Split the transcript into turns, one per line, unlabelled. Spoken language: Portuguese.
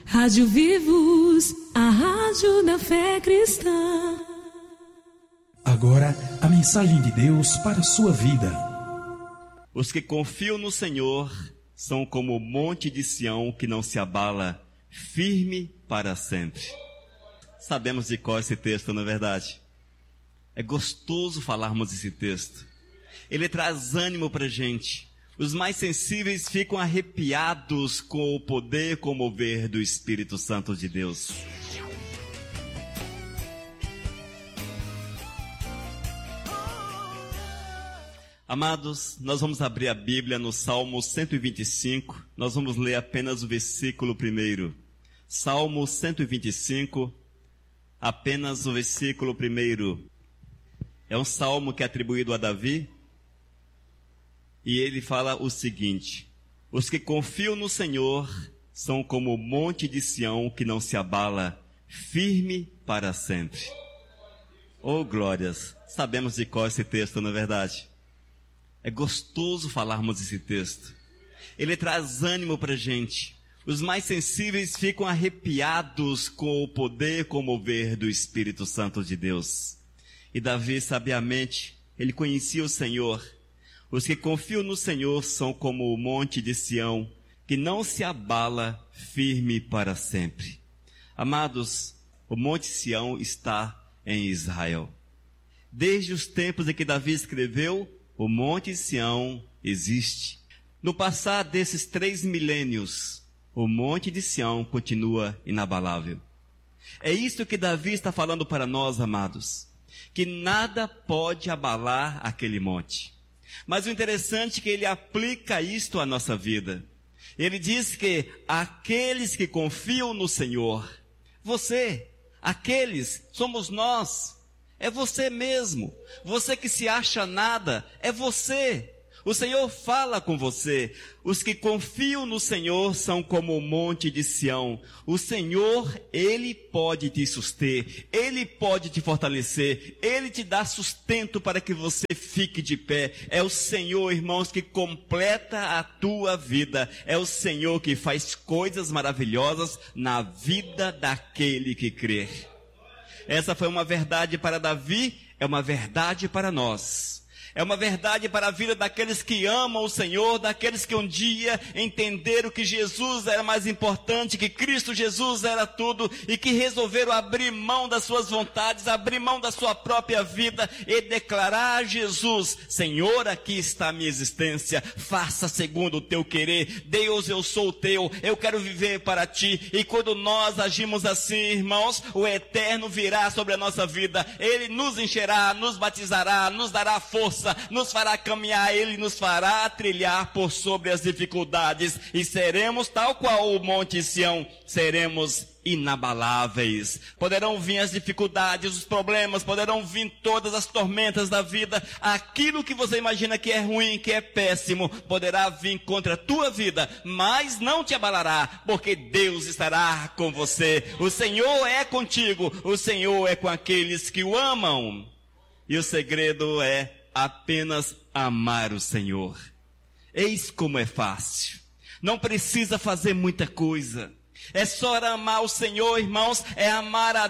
Rádio Vivos, a rádio da fé cristã.
Agora, a mensagem de Deus para a sua vida.
Os que confiam no Senhor são como o monte de Sião que não se abala, firme para sempre. Sabemos de qual é esse texto, não é verdade? É gostoso falarmos esse texto. Ele traz ânimo para a gente. Os mais sensíveis ficam arrepiados com o poder, com o mover do Espírito Santo de Deus. Amados, nós vamos abrir a Bíblia no Salmo 125. Nós vamos ler apenas o versículo 1. Salmo 125, apenas o versículo 1. É um salmo que é atribuído a Davi. E ele fala o seguinte: os que confiam no Senhor são como o monte de Sião que não se abala, firme para sempre. Oh, glórias! Sabemos de qual é esse texto, não é verdade? É gostoso falarmos esse texto. Ele traz ânimo para a gente. Os mais sensíveis ficam arrepiados com o poder, com o mover do Espírito Santo de Deus. E Davi, sabiamente, ele conhecia o Senhor. Os que confiam no Senhor são como o monte de Sião, que não se abala, firme para sempre. Amados, o monte Sião está em Israel. Desde os tempos em que Davi escreveu, o monte Sião existe. No passar desses 3 milênios, o monte de Sião continua inabalável. É isso que Davi está falando para nós, amados, que nada pode abalar aquele monte. Mas o interessante é que ele aplica isto à nossa vida. Ele diz que aqueles que confiam no Senhor, você, aqueles, somos nós, é você mesmo. Você que se acha nada, é você. O Senhor fala com você. Os que confiam no Senhor são como o monte de Sião. O Senhor, Ele pode te suster, Ele pode te fortalecer, Ele te dá sustento para que você fique de pé. É o Senhor, irmãos, que completa a tua vida. É o Senhor que faz coisas maravilhosas na vida daquele que crê. Essa foi uma verdade para Davi, é uma verdade para nós. É uma verdade para a vida daqueles que amam o Senhor, daqueles que um dia entenderam que Jesus era mais importante, que Cristo Jesus era tudo, e que resolveram abrir mão das suas vontades, abrir mão da sua própria vida e declarar a Jesus: Senhor, aqui está a minha existência, faça segundo o teu querer. Deus, eu sou o teu, eu quero viver para ti. E quando nós agimos assim, irmãos, o Eterno virá sobre a nossa vida, Ele nos encherá, nos batizará, nos dará força, nos fará caminhar, Ele nos fará trilhar por sobre as dificuldades, e seremos tal qual o monte Sião, seremos inabaláveis. Poderão vir as dificuldades, os problemas, poderão vir todas as tormentas da vida, aquilo que você imagina que é ruim, que é péssimo, poderá vir contra a tua vida, mas não te abalará, porque Deus estará com você. O Senhor é contigo, o Senhor é com aqueles que o amam, e o segredo é apenas amar o Senhor. Eis como é fácil. Não precisa fazer muita coisa. É só amar o Senhor, irmãos, é amar a